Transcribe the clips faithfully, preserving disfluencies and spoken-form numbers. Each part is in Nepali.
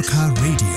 गोर्खा रेडियो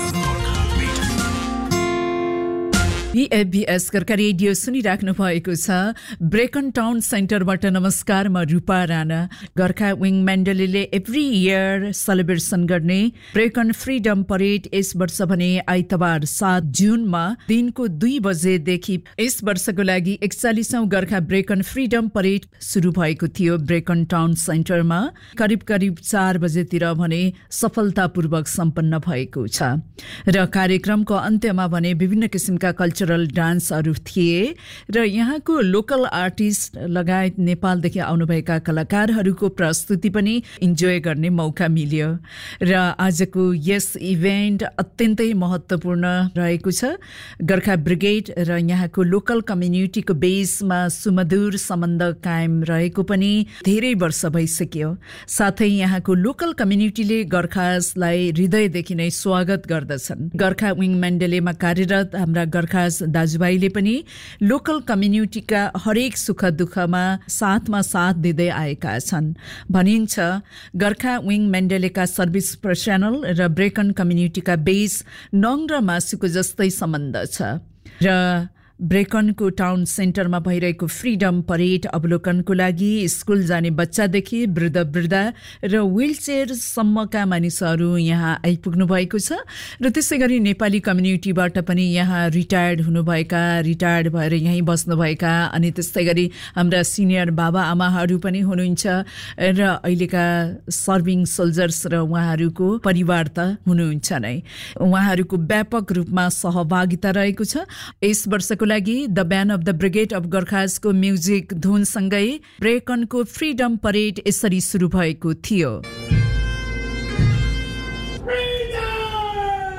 बीएफबीएस गोर्खा रेडियो सुनिराख्नु भएको छ। ब्रेकन टाउन सेन्टरबाट नमस्कार, म रूपा Rana. Gorkha wing मण्डलीले every year celebration गर्ने ब्रेकन फ्रिडम परेड यस वर्ष भने आइतबार सात जुनमा दिनको दुई बजेदेखि यस वर्षको लागि एकचालिसौं गोर्खा ब्रेकन फ्रिडम परेड सुरु भएको थियो। ब्रेकन टाउन सेन्टरमा करिब करिब चार बजेतिर भने सफलतापूर्वक सम्पन्न भएको छ र कार्यक्रमको अन्त्यमा भने विभिन्न किसिमका कल्चर डान्सहरू थिए र यहाँको लोकल आर्टिस्ट लगायत नेपालदेखि आउनुभएका कलाकारहरूको प्रस्तुति पनि इन्जोय गर्ने मौका मिल्यो र आजको यस इभेन्ट अत्यन्तै महत्त्वपूर्ण रहेको छ। गोर्खा ब्रिगेड र यहाँको लोकल कम्युनिटीको बेसमा सुमधुर सम्बन्ध कायम रहेको पनि धेरै वर्ष भइसक्यो। साथै यहाँको लोकल कम्युनिटीले गोर्खासलाई हृदयदेखि नै स्वागत गर्दछन्। गोर्खा विङ मण्डलीमा कार्यरत हाम्रा गोर्खा दाजुभाइले पनि लोकल कम्युनिटीका हरेक सुख दुःखमा साथमा साथ दिँदै आएका छन्। भनिन्छ गोर्खा विङ मण्डलीका सर्भिस पर्सनल र ब्रेकन कम्युनिटीका बेस नङ र मासुको जस्तै सम्बन्ध छ र ब्रेकनको टाउन सेन्टरमा भइरहेको फ्रिडम परेड अवलोकनको लागि स्कुल जाने बच्चादेखि वृद्ध वृद्धा र व्हीलचेयरसम्मका मानिसहरू यहाँ आइपुग्नु भएको छ र त्यसै गरी नेपाली कम्युनिटीबाट पनि यहाँ रिटायर्ड हुनुभएका, रिटायर्ड भएर यहीँ बस्नुभएका अनि त्यस्तै गरी हाम्रा सिनियर बाबा आमाहरू पनि हुनुहुन्छ र अहिलेका सर्भिङ सोल्जर्स र उहाँहरूको परिवार त हुनुहुन्छ नै। उहाँहरूको व्यापक रूपमा सहभागिता रहेको छ। यस वर्षको लागि the band of the brigade of गोर्खासको music धुनसँगै ब्रेकनको freedom parade यसरी सुरु भएको थियो।